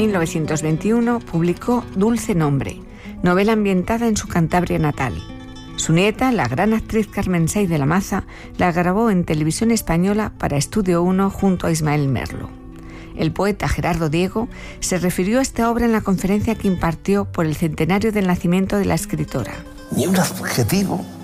1921 publicó Dulce Nombre, novela ambientada en su Cantabria natal. Su nieta, la gran actriz Carmen Saiz de la Maza, la grabó en televisión española para Estudio 1 junto a Ismael Merlo. El poeta Gerardo Diego se refirió a esta obra en la conferencia que impartió por el centenario del nacimiento de la escritora. Ni un adjetivo